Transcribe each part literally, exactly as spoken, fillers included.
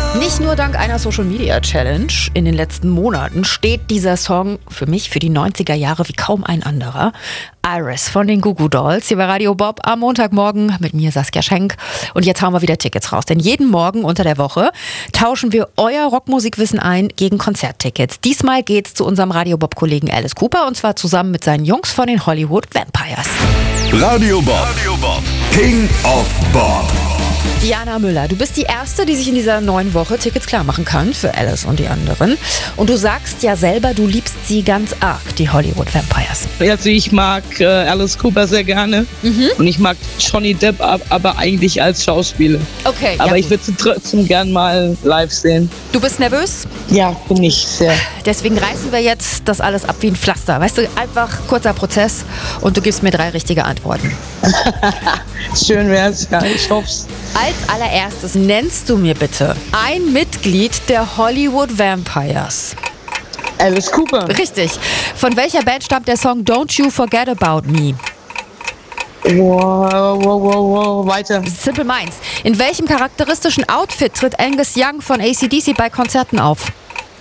Nicht nur dank einer Social-Media-Challenge in den letzten Monaten steht dieser Song für mich für die neunziger Jahre wie kaum ein anderer. Iris von den Goo Goo Dolls hier bei Radio Bob am Montagmorgen mit mir Saskia Schenk. Und jetzt hauen wir wieder Tickets raus, denn jeden Morgen unter der Woche tauschen wir euer Rockmusikwissen ein gegen Konzerttickets. Diesmal geht's zu unserem Radio Bob-Kollegen Alice Cooper und zwar zusammen mit seinen Jungs von den Hollywood Vampires. Radio Bob, Radio Bob. King of Bob. Diana Müller, du bist die Erste, die sich in dieser neuen Woche Tickets klar machen kann für Alice und die anderen. Und du sagst ja selber, du liebst sie ganz arg, die Hollywood Vampires. Also ich mag äh, Alice Cooper sehr gerne mhm. und ich mag Johnny Depp aber eigentlich als Schauspieler. Okay. Aber ja, ich würde sie trotzdem gern mal live sehen. Du bist nervös? Ja, bin ich sehr. Deswegen reißen wir jetzt das alles ab wie ein Pflaster. Weißt du, einfach kurzer Prozess und du gibst mir drei richtige Antworten. Schön wär's, ja, ich hoff's. Als allererstes nennst du mir bitte ein Mitglied der Hollywood Vampires. Alice Cooper. Richtig. Von welcher Band stammt der Song Don't You Forget About Me? Wow, wow, wow, wow, weiter. Simple Minds. In welchem charakteristischen Outfit tritt Angus Young von A C D C bei Konzerten auf?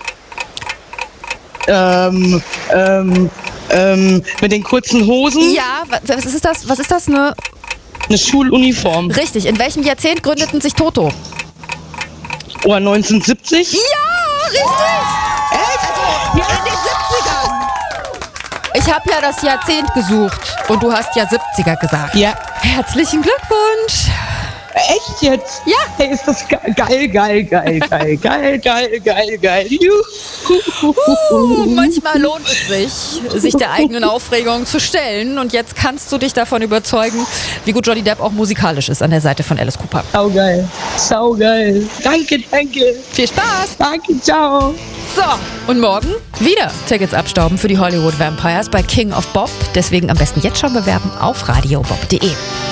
Ähm, ähm, ähm, mit den kurzen Hosen? Ja, was ist das? Was ist das? Eine, Eine Schuluniform. Richtig. In welchem Jahrzehnt gründeten sich Toto? Oh, neunzehnhundertsiebzig? Ja, richtig! Echt? Also, in den siebzigern. Ich habe ja das Jahrzehnt gesucht und du hast ja siebziger gesagt. Ja. Herzlichen Glückwunsch! Echt jetzt? Ja. Hey, ist das ge- geil, geil, geil, geil, geil, geil, geil, geil. Juhu. Uh, manchmal lohnt es sich, sich der eigenen Aufregung zu stellen. Und jetzt kannst du dich davon überzeugen, wie gut Johnny Depp auch musikalisch ist an der Seite von Alice Cooper. Saugeil, saugeil. Danke, danke. Viel Spaß! Danke, ciao. So, und morgen wieder Tickets abstauben für die Hollywood Vampires bei King of Bob. Deswegen am besten jetzt schon bewerben auf radiobob punkt de.